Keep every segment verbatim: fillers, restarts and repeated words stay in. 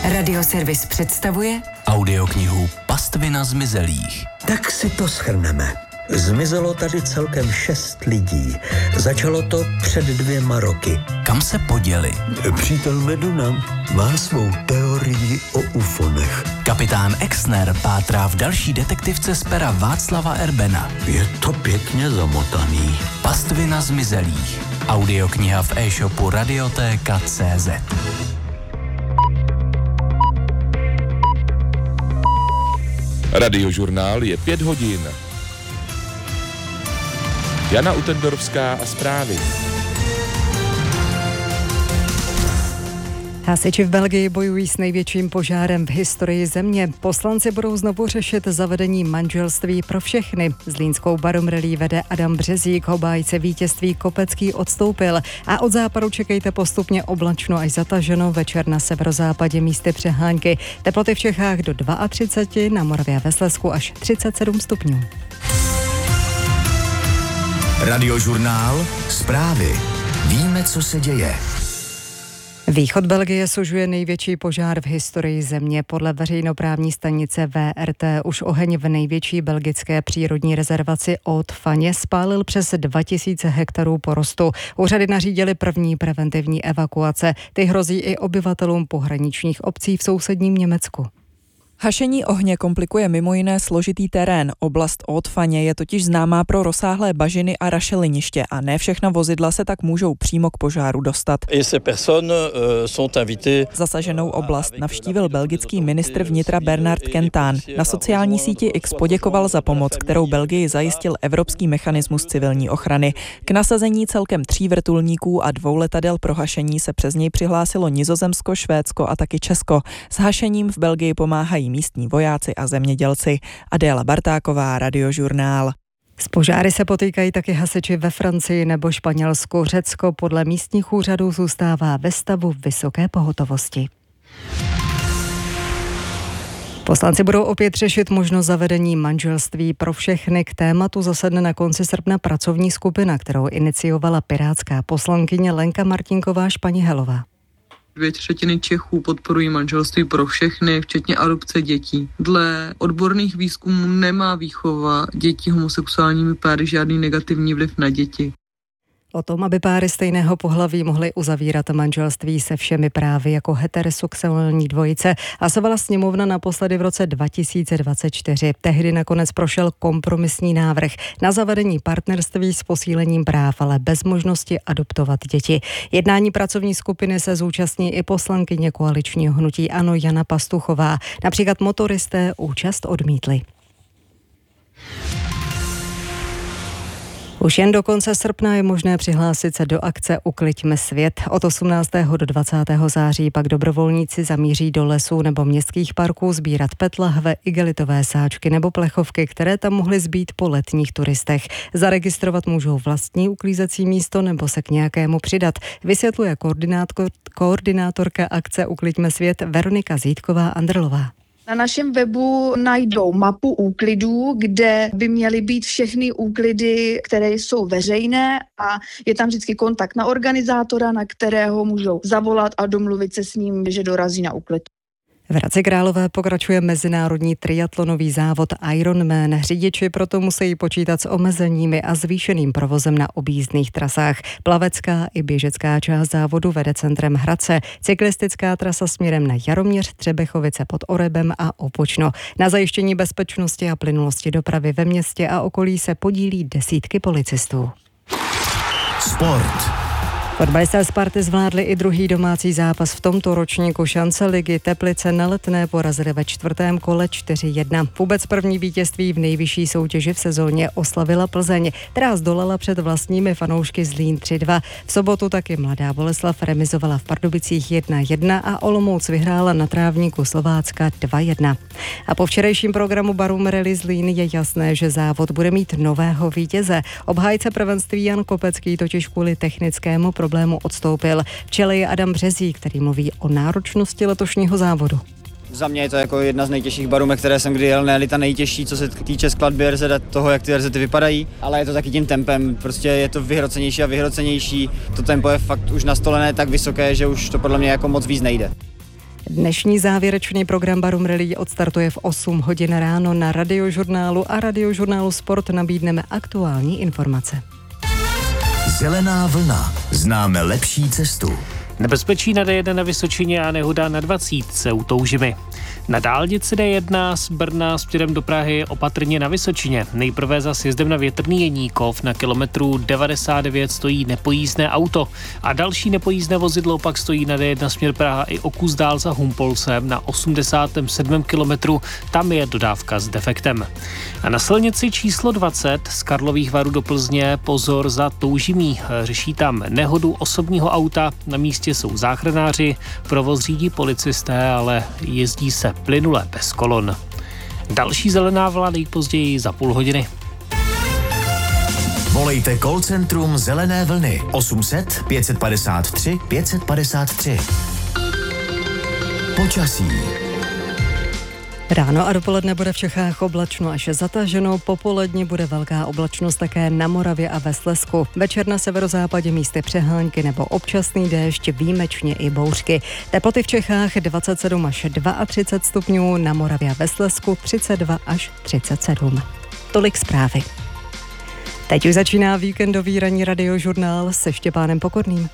Radioservis představuje audioknihu Pastvina zmizelých. Tak si to shrneme. Zmizelo tady celkem šest lidí. Začalo to před dvěma roky. Kam se poděli? Přítel Meduna má svou teorii o ufonech. Kapitán Exner pátrá v další detektivce z pera Václava Erbena. Je to pěkně zamotaný. Pastvina zmizelých. Audiokniha v e-shopu radioteka tečka cé zet. Radiožurnál je pět hodin. Jana Utendorovská a zprávy. Hasiči v Belgii bojují s největším požárem v historii země. Poslanci budou znovu řešit zavedení manželství pro všechny. Zlínskou Barumrelí vede Adam Březík, obhájce vítězství Kopecký odstoupil. A od západu čekejte postupně oblačno až zataženo, večer na severozápadě místy přehánky. Teploty v Čechách do třicet dva, na Moravě a ve Slezsku až třicet sedm stupňů. Radiožurnál zprávy. Víme, co se děje. Východ Belgie sužuje největší požár v historii země. Podle veřejnoprávní stanice V R T už oheň v největší belgické přírodní rezervaci Haute-Fagne spálil přes dva tisíce hektarů porostu. Úřady nařídily první preventivní evakuace. Ty hrozí i obyvatelům pohraničních obcí v sousedním Německu. Hašení ohně komplikuje mimo jiné složitý terén. Oblast Haute-Fagne je totiž známá pro rozsáhlé bažiny a rašeliniště a ne všechna vozidla se tak můžou přímo k požáru dostat. Zasaženou oblast navštívil belgický ministr vnitra Bernard Kentán. Na sociální síti X poděkoval za pomoc, kterou Belgii zajistil Evropský mechanismus civilní ochrany. K nasazení celkem tří vrtulníků a dvou letadel pro hašení se přes něj přihlásilo Nizozemsko, Švédsko a taky Česko. S hašením v Belgii pomáhají místní vojáci a zemědělci. Adéla Bartáková, Radiožurnál. S požáry se potýkají taky hasiči ve Francii nebo Španělsku. Řecko podle místních úřadů zůstává ve stavu vysoké pohotovosti. Poslanci budou opět řešit možnost zavedení manželství pro všechny. K tématu zasedne na konci srpna pracovní skupina, kterou iniciovala pirátská poslankyně Lenka Martinková Španihelová. Dvě třetiny Čechů podporují manželství pro všechny, včetně adopce dětí. Dle odborných výzkumů nemá výchova dětí homosexuálními páry žádný negativní vliv na děti. O tom, aby páry stejného pohlaví mohly uzavírat manželství se všemi právy jako heterosexuální dvojice, hlasovala sněmovna naposledy v roce dva tisíce dvacet čtyři. Tehdy nakonec prošel kompromisní návrh na zavedení partnerství s posílením práv, ale bez možnosti adoptovat děti. Jednání pracovní skupiny se zúčastní i poslankyně koaličního hnutí ANO Jana Pastuchová. Například motoristé účast odmítli. Už jen do konce srpna je možné přihlásit se do akce Ukliďme svět. Od osmnáctého do dvacátého září pak dobrovolníci zamíří do lesů nebo městských parků sbírat PET lahve, igelitové sáčky nebo plechovky, které tam mohly zbýt po letních turistech. Zaregistrovat můžou vlastní uklízecí místo nebo se k nějakému přidat, vysvětluje koordinátorka akce Ukliďme svět Veronika Zítková-Andrlová. Na našem webu najdou mapu úklidů, kde by měly být všechny úklidy, které jsou veřejné a je tam vždycky kontakt na organizátora, na kterého můžou zavolat a domluvit se s ním, že dorazí na úklid. V Hradci Králové pokračuje mezinárodní triatlonový závod Ironman. Řidiči proto musí počítat s omezeními a zvýšeným provozem na objízdných trasách. Plavecká i běžecká část závodu vede centrem Hradce. Cyklistická trasa směrem na Jaroměř, Třebechovice pod Orebem a Opočno. Na zajištění bezpečnosti a plynulosti dopravy ve městě a okolí se podílí desítky policistů. Sport. Fotbalisté Sparty zvládli i druhý domácí zápas v tomto ročníku šance ligy. Teplice na Letné porazili ve čtvrtém kole čtyři jedna. Vůbec první vítězství v nejvyšší soutěži v sezóně oslavila Plzeň, která zdolala před vlastními fanoušky Zlín tři dva. V sobotu taky Mladá Boleslav remizovala v Pardubicích jedna jedna a Olomouc vyhrála na trávníku Slovácka dva jedna. A po včerejším programu Barumrelí Zlín je jasné, že závod bude mít nového vítěze. Obhájce prvenství Jan Kopecký totiž kvůli technickému problému problému odstoupil. V čele je Adam Březík, který mluví o náročnosti letošního závodu. Za mě je to jako jedna z nejtěžších barumek, které jsem kdy jel, ne-li ta nejtěžší, co se týče skladby R Z, toho, jak ty R Z vypadají, ale je to taky tím tempem, prostě je to vyhrocenější a vyhrocenější, to tempo je fakt už nastolené tak vysoké, že už to podle mě jako moc víc nejde. Dnešní závěrečný program Barum Rally odstartuje v osm hodin ráno. Na Radiožurnálu a Radiožurnálu Sport nabídneme aktuální informace. Zelená vlna. Známe lepší cestu. Nebezpečí na D jedna na Vysočině a nehoda na dvacítce u Toužimy. Na dálnici D jedna z Brna směrem do Prahy opatrně na Vysočině. Nejprve za sjezdem na Větrný Jeníkov na kilometru devadesát devět stojí nepojízdné auto a další nepojízdné vozidlo pak stojí na D jedna směr Praha i o kus dál za Humpolsem na osmdesátém sedmém kilometru, tam je dodávka s defektem. A na silnici číslo dvacet z Karlových Varů do Plzně pozor za Toužimí. Řeší tam nehodu osobního auta, na místě jsou záchranáři, provoz řídí policisté, ale jezdí se plynule bez kolon. Další zelená vlna nejpozději za půl hodiny. Volejte call centrum Zelené vlny osm set pět padesát tři pět padesát tři. Počasí. Ráno a dopoledne bude v Čechách oblačno až zataženo, popoledni bude velká oblačnost také na Moravě a ve Slezsku. Večer na severozápadě místy přehánky nebo občasný déšť, výjimečně i bouřky. Teploty v Čechách dvacet sedm až třicet dva stupňů, na Moravě a ve Slezsku třicet dva až třicet sedm. Tolik zprávy. Teď už začíná víkendový ranní Radiožurnál se Štěpánem Pokorným.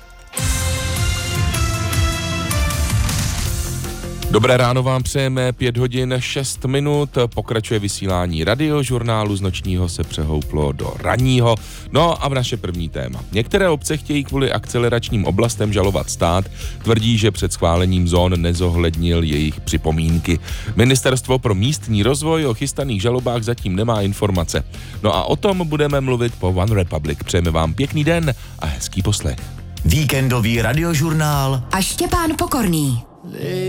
Dobré ráno vám přejeme, pět hodin šest minut, pokračuje vysílání Radiožurnálu, z nočního se přehouplo do ranního. No a v naše první téma. Některé obce chtějí kvůli akceleračním oblastem žalovat stát, tvrdí, že před schválením zón nezohlednil jejich připomínky. Ministerstvo pro místní rozvoj o chystaných žalobách zatím nemá informace. No a o tom budeme mluvit po One Republic. Přejeme vám pěkný den a hezký poslech. Víkendový Radiožurnál a Štěpán Pokorný.